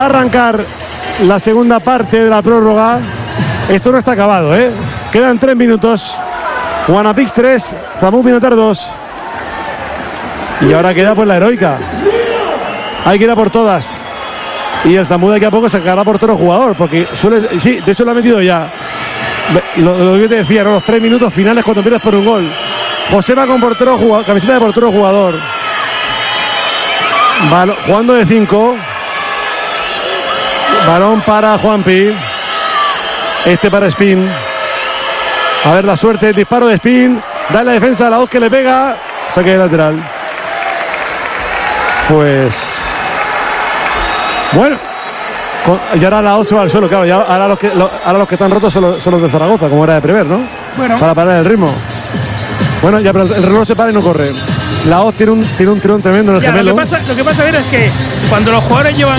Arrancar la segunda parte de la prórroga. Esto no está acabado, ¿eh? Quedan 3 minutos. Guanapix 3, Zambu Pinatar 2. Y ahora queda pues la heroica. Hay que ir a por todas. Y el Zambu de aquí a poco sacará por todo jugador, porque suele. Sí, de hecho lo ha metido ya. Lo que te decía, ¿no? Los 3 minutos finales cuando pierdes por un gol. Josema con portero jugador, camiseta de portero jugador. Jugando de 5. Balón para Juanpi. Este para Espín. A ver la suerte, el disparo de Espín. Da la defensa a la voz que le pega. Saque de lateral. Pues. Bueno. Y ahora la voz se va al suelo, claro. Ya, ahora los que están rotos son los de Zaragoza, como era de prever, ¿no? Bueno. Para parar el ritmo. Bueno, ya, pero el reloj se para y no corre. La voz tiene un tirón tremendo en el gemelo. Lo que pasa a ver es que cuando los jugadores llevan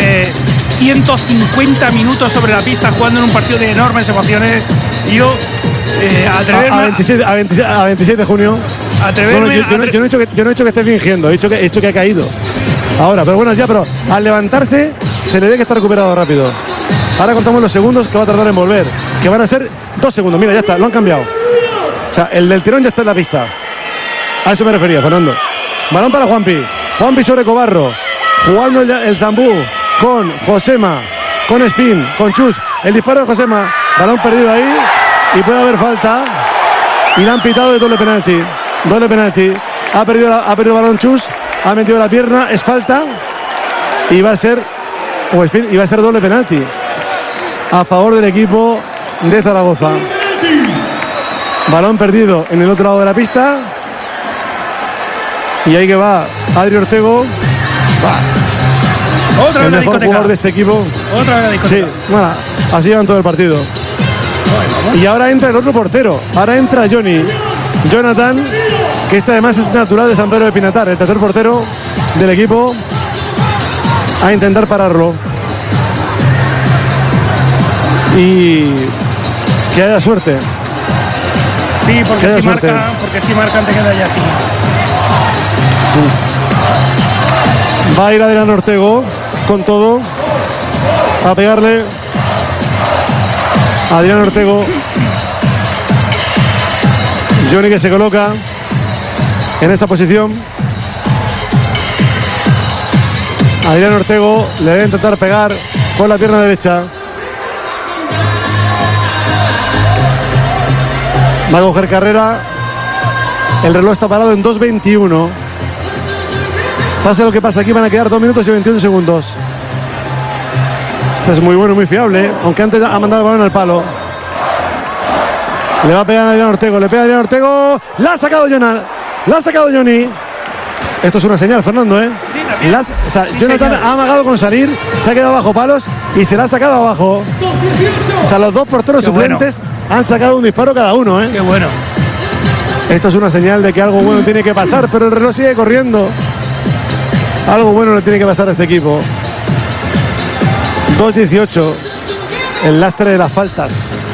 150 minutos sobre la pista jugando en un partido de enormes emociones, yo atreverme a 26 de junio. Atreverme. Bueno, yo no he dicho que esté fingiendo, he dicho que ha caído. Ahora, pero bueno, ya, pero al levantarse se le ve que está recuperado rápido. Ahora contamos los segundos que va a tardar en volver, que van a ser 2 segundos. Mira, ya está, lo han cambiado. O sea, el del tirón ya está en la pista. A eso me refería, Fernando. Balón para Juanpi. Juanpi sobre Cobarro. Jugando el Zambú con Josema, con Espín, con Chus. El disparo de Josema. Balón perdido ahí. Y puede haber falta. Y le han pitado de doble penalti. Doble penalti. Ha perdido el balón Chus. Ha metido la pierna. Es falta. Y va a ser. O Espín. Y va a ser doble penalti. A favor del equipo de Zaragoza. Balón perdido en el otro lado de la pista. Y ahí que va Adri Ortego. Otra el vez mejor jugador de este equipo. Otra vez la discoteca. Sí, bueno, así van todo el partido. Y ahora entra el otro portero. Ahora entra Jonathan, que este además es natural de San Pedro de Pinatar, el tercer portero del equipo, a intentar pararlo. Y que haya suerte. Sí, porque si marcan te queda ya así. Va a ir Adrián Ortego con todo a pegarle. Adrián Ortego. Johnny que se coloca en esa posición. Adrián Ortego le debe intentar pegar con la pierna derecha. Va a coger carrera. El reloj está parado en 2:21. Pase lo que pase aquí, van a quedar 2 minutos y 21 segundos. Este es muy bueno y muy fiable, aunque antes ha mandado el balón al palo. Le va a pegar a Adrián Ortego, le pega a Adrián Ortego. La ha sacado Johnny. Esto es una señal, Fernando, ¿eh? Sí, Jonathan señor. ha amagado con salir, se ha quedado bajo palos y se la ha sacado abajo. O sea, los dos porteros suplentes han sacado un disparo cada uno, ¿eh? Qué bueno. Esto es una señal de que algo bueno tiene que pasar, pero el reloj sigue corriendo. Algo bueno le tiene que pasar a este equipo. 2:18. El lastre de las faltas.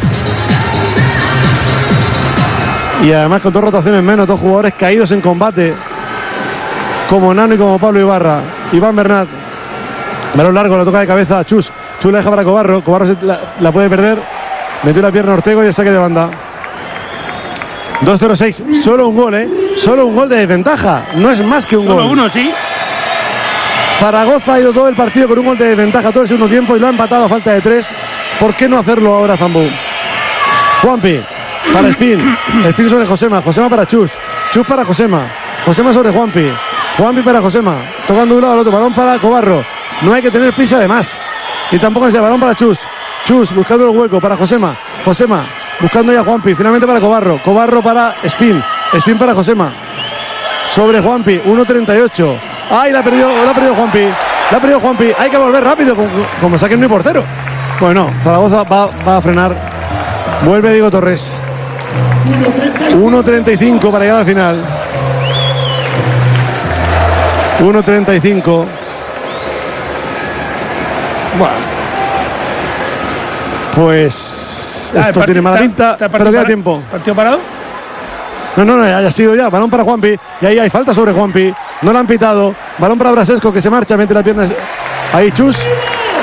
Y además con 2 rotaciones menos, 2 jugadores caídos en combate. Como Nano y como Pablo Ibarra. Iván Bernat. Balón largo, la toca de cabeza a Chus. Chus la deja para Cobarro. Cobarro la puede perder. Metió la pierna a Ortego y el saque de banda. 2-0-6. Solo un gol, ¿eh? Solo un gol de desventaja. No es más que un gol. Solo uno, sí. Zaragoza ha ido todo el partido con un gol de desventaja todo el segundo tiempo y lo ha empatado a falta de 3. ¿Por qué no hacerlo ahora Zambú? Juanpi para Espín. Espín sobre Josema. Josema para Chus. Chus para Josema. Josema sobre Juanpi. Juanpi para Josema. Tocando de un lado al otro. Balón para Cobarro. No hay que tener prisa de más. Y tampoco es el balón para Chus. Chus buscando el hueco para Josema. Josema buscando ya a Juanpi. Finalmente para Cobarro. Cobarro para Espín. Espín para Josema. Sobre Juanpi. 1:38. ¡Ay, la ha perdido Juanpi! La ha perdido Juanpi. Hay que volver rápido, como saquen mi portero. Bueno, Zaragoza va a frenar. Vuelve Diego Torres. 1:35 para llegar al final. 1:35. Bueno. Pues esto tiene mala pinta, pero queda tiempo. ¿Partido parado? No, ya ha sido ya. Balón para Juanpi. Y ahí hay falta sobre Juanpi. No la han pitado. Balón para Brasesco que se marcha, mete la pierna. Ahí Chus.